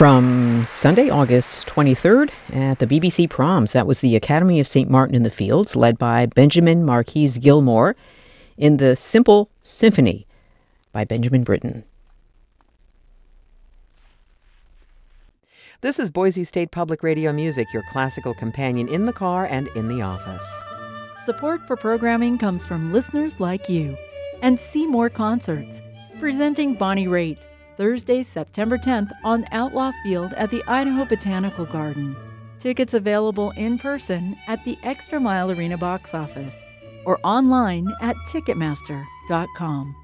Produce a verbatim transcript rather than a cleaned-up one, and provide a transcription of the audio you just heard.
From Sunday, August twenty-third at the B B C Proms, that was the Academy of Saint Martin in the Fields, led by Benjamin Marquis Gilmore in the Simple Symphony by Benjamin Britten. This is Boise State Public Radio Music, your classical companion in the car and in the office. Support for programming comes from listeners like you. And Seymour Concerts, presenting Bonnie Raitt, Thursday, September tenth on Outlaw Field at the Idaho Botanical Garden. Tickets available in person at the Extra Mile Arena box office or online at ticketmaster dot com.